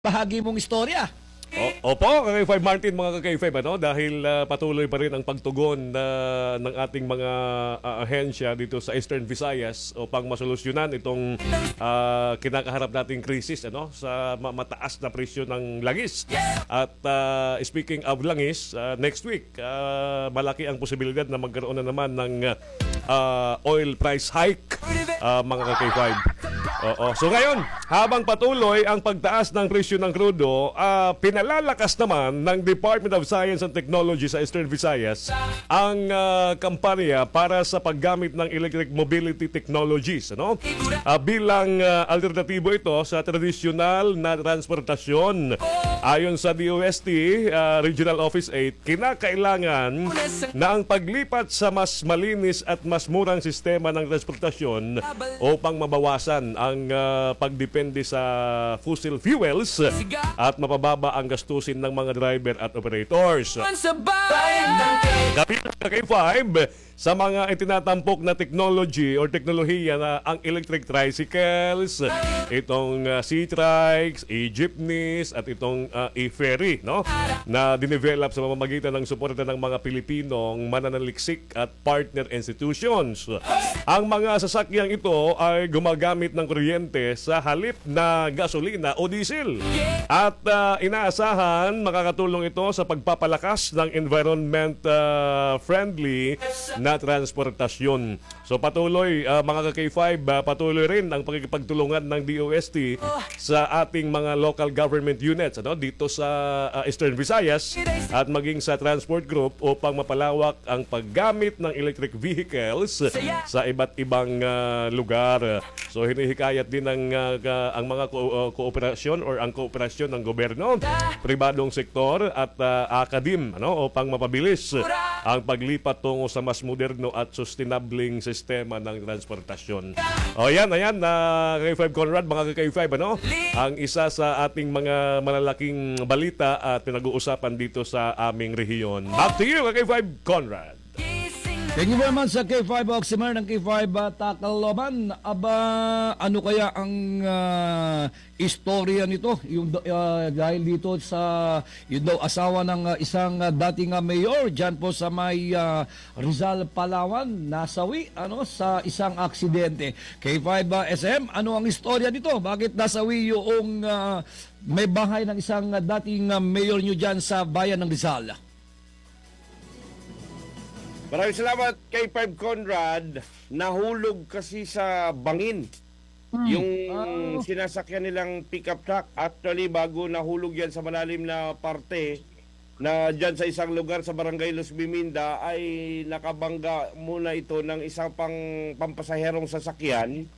Bahagi mong istorya. Opo, Kaka-5 Martin, mga Kaka-5, dahil patuloy pa rin ang pagtugon ng ating mga ahensya dito sa Eastern Visayas upang masolusyonan itong kinakaharap nating krisis sa mataas na presyo ng langis. At speaking of langis, next week, malaki ang posibilidad na magkaroon na naman ng oil price hike, mga Kaka-5. So ngayon, habang patuloy ang pagtaas ng presyo ng krudo, pinalalakas naman ng Department of Science and Technology sa Eastern Visayas ang kampanya para sa paggamit ng electric mobility technologies. Bilang alternatibo ito sa tradisyonal na transportasyon. Ayon sa DOST, Regional Office 8, kinakailangan na ang paglipat sa mas malinis at mas murang sistema ng transportasyon upang mabawasan ang pagdepende sa fossil fuels at mapababa ang gastusin ng mga driver at operators. Kapilang Kaka-5 sa mga itinatampok na technology or teknolohiya na ang electric tricycles, itong C-trikes, e-jeepneys at itong e-ferry, na dinevelop sa pamamagitan ng suporta ng mga Pilipinong mananaliksik at partner institutions. Ang mga sasakyang ito ay gumagamit ng kuryente sa halip na gasolina o diesel. At inaasahan makakatulong ito sa pagpapalakas ng environment friendly na transportasyon. So patuloy, mga Kaka-5, patuloy rin ang pagkikipagtulungan ng DOST sa ating mga local government units dito sa Eastern Visayas at maging sa transport group upang mapalawak ang paggamit ng electric vehicles sa iba't ibang lugar. So hinihikayat din ang mga kooperasyon or ang kooperasyon ng gobyerno, pribadong sektor at akadim upang mapabilis ang paglipat tungo sa mas moderno at sustainabling sistema ng transportasyon. Ayan, Kaka-5 Conrad, mga Kaka-5, ang isa sa ating mga malalaking balita at pinag-uusapan dito sa aming rehiyon. Back to you, Kaka-5 Conrad. Thank you very much sa K5 Oximer ng K5 Tacloban. Aba, ano kaya ang istorya nito? Yung dahil dito sa yung daw asawa ng isang dating mayor diyan po sa may Rizal, Palawan, nasawi sa isang aksidente. K5 SM, ano ang istorya nito? Bakit nasawi yung may bahay ng isang dating mayor nyo diyan sa bayan ng Rizal? Maraming salamat kay Five Conrad. Nahulog kasi sa bangin yung sinasakyan nilang pickup truck. Actually, bago nahulog yan sa malalim na parte na dyan sa isang lugar sa Barangay Los Biminda, ay nakabangga muna ito ng isang pampasaherong sasakyan.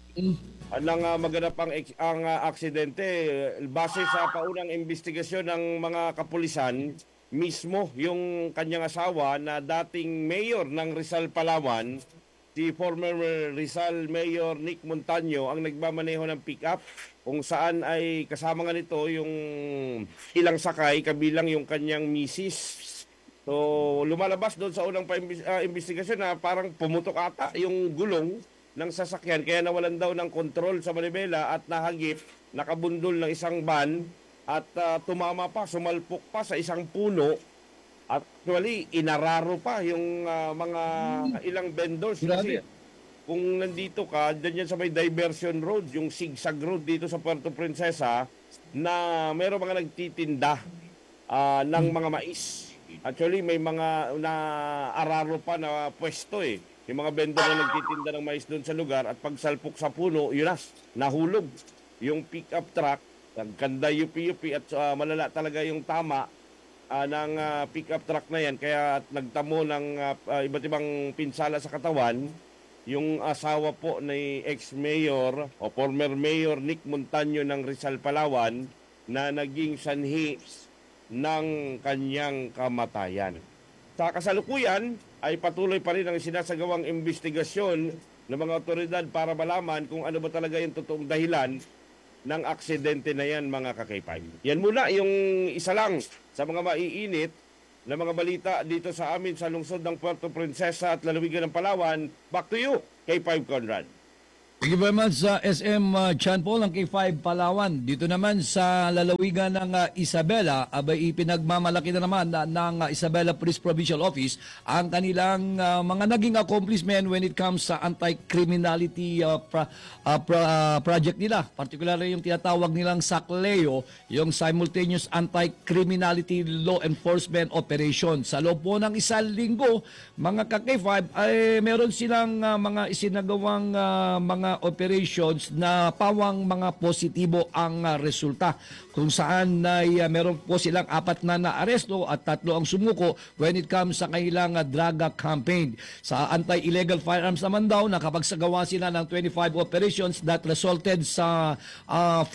Nang maganap ang aksidente. Base sa paunang investigasyon ng mga kapulisan, mismo yung kanyang asawa na dating mayor ng Rizal, Palawan, si former Rizal Mayor Nick Montaño, ang nagmamaneho ng pick-up kung saan ay kasama nga nito yung ilang sakay kabilang yung kanyang misis. So lumalabas doon sa unang investigasyon na parang pumutok ata yung gulong ng sasakyan kaya nawalan daw ng kontrol sa manibela at nahagip, nakabundol ng isang van at tumama pa, sumalpok pa sa isang puno. Actually, inararo pa yung mga ilang vendors. Kasi kung nandito ka, dyan yan sa may diversion road, yung zigzag road dito sa Puerto Princesa, na meron mga nagtitinda ng mga mais. Actually, may mga araro pa na pwesto Yung mga vendor na nagtitinda ng mais doon sa lugar at pagsalpok sa puno, yun nahulog. Yung pick-up truck, nagkanda yupi-yupi at malala talaga yung tama ng pick-up truck na yan. Kaya nagtamo ng iba't ibang pinsala sa katawan. Yung asawa po ni ex-mayor o former mayor Nick Montaño ng Rizal, Palawan na naging sanhi ng kanyang kamatayan. Sa kasalukuyan ay patuloy pa rin ang sinasagawang investigasyon ng mga otoridad para malaman kung ano ba talaga yung totoong dahilan ng aksidente na yan, mga Kaka-5. Yan muna yung isa lang sa mga maiinit na mga balita dito sa amin sa lungsod ng Puerto Princesa at lalawigan ng Palawan. Back to you, K5 Conrad. Thank you very much sa SM Chan Paul ng K5 Palawan. Dito naman sa lalawigan ng Isabela, abay ipinagmamalaki na naman ng Isabela Police Provincial Office ang kanilang mga naging accomplishment when it comes sa anti-criminality project nila. Particularly yung tinatawag nilang SACLEO, yung Simultaneous Anti-Criminality Law Enforcement Operation. Sa loob po ng isang linggo, mga ka-K5, ay meron silang mga isinagawang mga operations na pawang mga positibo ang resulta, kung saan ay meron po silang 4 na naaresto at 3 ang sumuko when it comes sa kanilang drug campaign. Sa anti-illegal firearms naman daw, nakapagsagawa sila ng 25 operations that resulted sa 4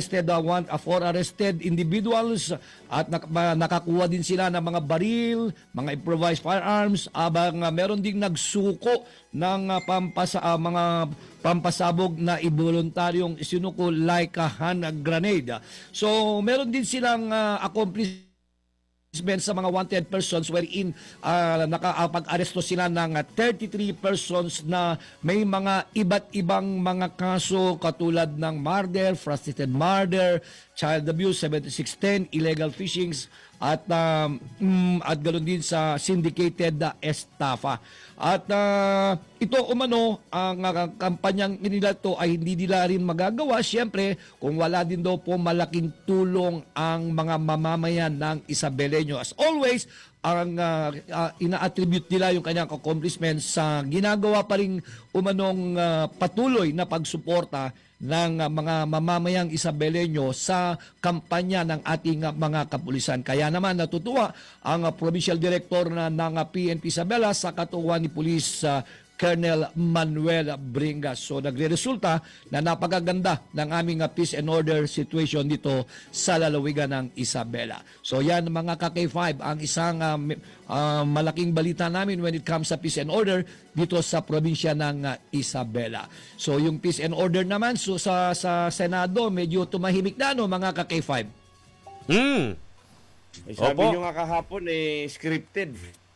arrested individuals at nakakuha din sila ng mga baril, mga improvised firearms, abang meron ding nagsuko ng mga pampasabog na iboluntaryong sinuko like a hand grenade. So meron din silang accomplishment sa mga wanted persons wherein nakapag-aresto sila ng 33 persons na may mga iba't ibang mga kaso katulad ng murder, frustrated murder, child abuse, 7610, illegal fishings, at ganoon din sa syndicated estafa. At ito umano, ang kampanyang nila to ay hindi nila rin magagawa siyempre kung wala din daw po malaking tulong ang mga mamamayan ng Isabeleño. As always, ang ina-attribute nila yung kanyang accomplishments sa ginagawa pa rin umanong patuloy na pagsuporta ng mga mamamayang Isabeleño sa kampanya ng ating mga kapulisan. Kaya naman natutuwa ang Provincial Director ng PNP Isabela sa katuwang ni Police Colonel Manuel Bringas. So nagre-resulta na napakaganda ng aming peace and order situation dito sa lalawigan ng Isabela. So yan mga ka-K5, ang isang malaking balita namin when it comes sa peace and order dito sa probinsya ng Isabela. So yung peace and order naman so sa Senado medyo tumahimik na mga ka-K5. Sabi nyo nga kahapon scripted.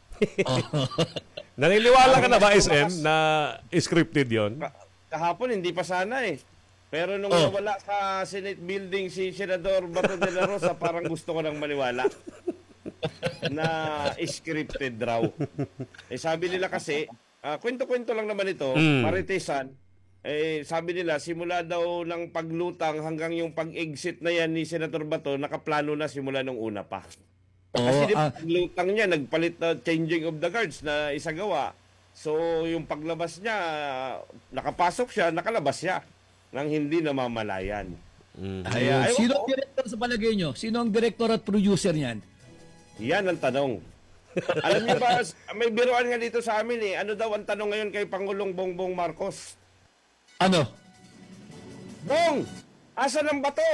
Naniniwala ka na ba, SM, na scripted yon? Kahapon hindi pa sana Pero nung nawala sa Senate building si Senador Bato de la Rosa, parang gusto ko nang maniwala na scripted raw. Sabi nila kasi, kwento-kwento lang naman ito, maritesan, sabi nila, simula daw ng paglutang hanggang yung pag-exit na yan ni Senator Bato, nakaplano na simula nung una pa. Kasi di ba, paglutang niya, nagpalit na changing of the guards na isagawa. So, yung paglabas niya, nakapasok siya, nakalabas siya nang hindi namamalayan. Sino ang director sa palagay nyo? Sino ang director at producer niyan? Yan ang tanong. Alam niyo ba, may biruan nga dito sa amin Ano daw ang tanong ngayon kay Pangulong Bongbong Marcos? Ano? Bong! Asan ang bato?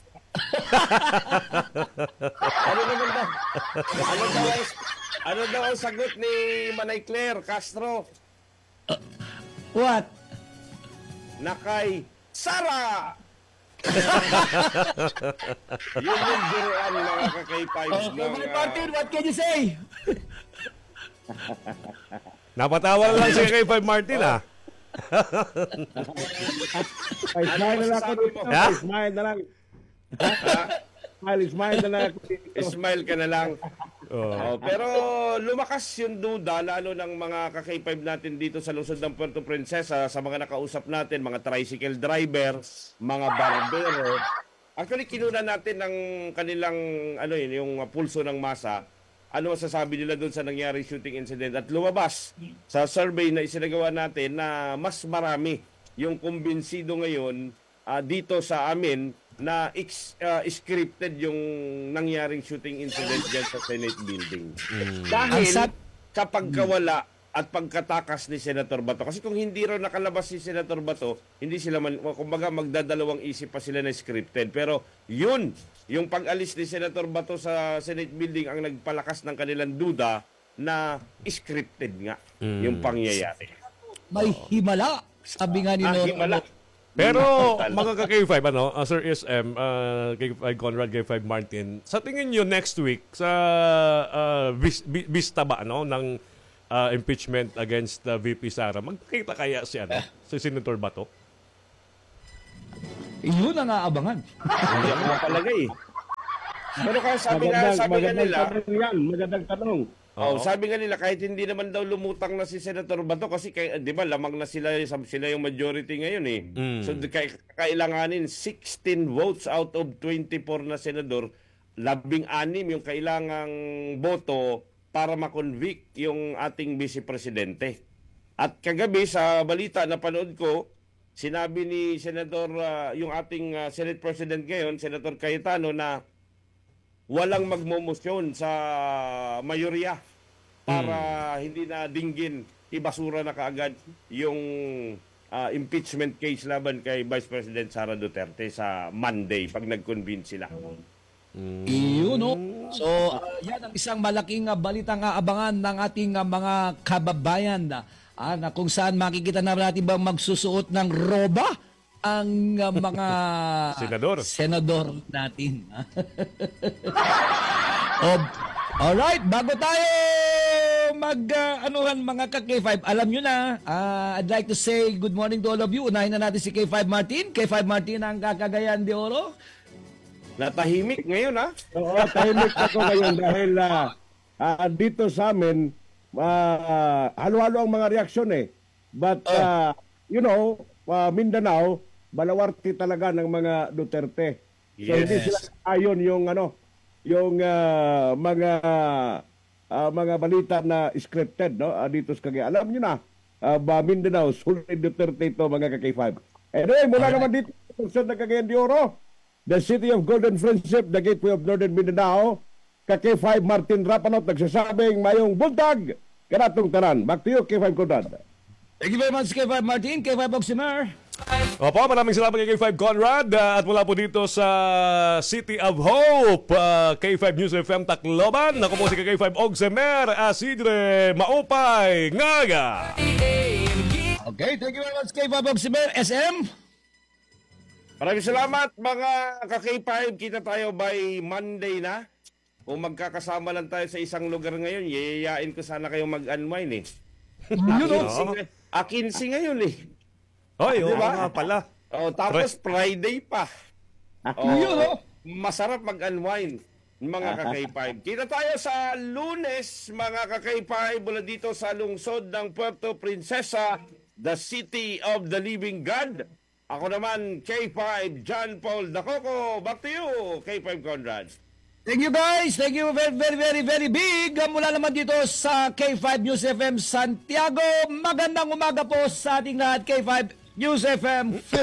Ano naman ba? Ano daw ang sagot ni Manay Claire Castro? What? Nakay Sara! Yun yung biruan mga ka-K5s. Martin, what can you say? Napatawa lang si K5 Martin, Smile na lang ako dito. Smile na lang. Smile na lang ako dito. Smile ka na lang. Pero lumakas yung duda lalo ng mga ka-K5 natin dito sa lungsod ng Puerto Princesa, sa mga nakausap natin, mga tricycle driver, mga barbero. Actually, kinuna natin ng kanilang yung pulso ng masa. Ano masasabi nila doon sa nangyaring shooting incident? At lumabas sa survey na isinagawa natin na mas marami yung kumbinsido ngayon dito sa amin na scripted yung nangyaring shooting incident dyan sa Senate building. Dahil sa pagkawala at pagkatakas ni Senator Bato. Kasi kung hindi raw nakalabas si Senator Bato, hindi sila kumbaga magdadalawang isip pa sila na scripted. Pero yun, yung pag-alis ni Senator Bato sa Senate building ang nagpalakas ng kanilang duda na scripted nga yung pangyayari. May himala. Sabi nga ni himala. Pero mga ka-K5, Sir SM, K5 Conrad, K5 Martin, sa tingin nyo next week sa vista ba ng impeachment against VP Sara, magkita kaya si Senator Bato? Yun ang aabangan. Hindi ako mapalagay. Pero kaya sabi nga nila, Magandang tanong. sabi nga nila kahit hindi naman daw lumutang na si Senator Bato kasi 'di ba lamang na sila yung majority ngayon eh. So kailanganin 16 votes out of 24 na senador, 16 yung kailangang boto para ma-convict yung ating vice presidente. At kagabi sa balita na panood ko, sinabi ni Senator yung ating Senate President ngayon, Senator Cayetano, na walang magmomosyon sa mayorya para hindi na dinggin, ibasura na kaagad yung impeachment case laban kay Vice President Sara Duterte sa Monday pag nag-convene sila. Iyon, no? So, yan ang isang malaking balitang aabangan ng ating mga kababayan na kung saan makikita na natin bang magsusuot ng roba ang mga senador natin. Alright, bago tayo mag-anuhan mga ka-K5, alam nyo na, I'd like to say good morning to all of you. Unahin na natin si K5 Martin. K5 Martin ang kakagayan de oro. Natahimik ngayon, ha? Oo, tahimik ako ngayon dahil dito sa amin, halo-halo ang mga reaksyon eh. But, Mindanao, balawarte talaga ng mga Duterte. So, Yes. hindi sila ayon yung mga balita na scripted, no? Dito sa Cagayan. Alam niyo na, Mindanao, sulit Duterte ito, mga K5. Anyway, mula naman dito, sa Cagayan de Oro, the City of Golden Friendship, the Gateway of Northern Mindanao, K5 Martin Rapanot, nagsasabing mayong buntag, kanatong tanan. Back to you, K5 Conrad. Thank you very much, K5 Martin. K5 Oximer. Opo, maraming salamat kay K5 Conrad at mula po dito sa City of Hope, K5 News FM Tacloban. Ako po si K5 Ogsemer, Asidre Maupay, Ngaga. Okay, thank you very much, K5 Oximer. SM? Maraming salamat mga ka-K5. Kita tayo by Monday na. Kung magkakasama lang tayo sa isang lugar ngayon, yayayain ko sana kayong mag-unwind eh. Yun, no? 15 ngayon eh. Oy, oo Diba? nga pala. Tapos Friday pa. Yun, no? Masarap mag-unwind mga ka-K5. Kita tayo sa Lunes mga ka-K5 mula dito sa lungsod ng Puerto Princesa, the City of the Living God. Ako naman, K5 John Paul Dacoco. Back to you, K5 Conrad. Thank you guys. Thank you very, very, very, very big. Mula naman dito sa K5 News FM Santiago. Magandang umaga po sa ating lahat. K5 News FM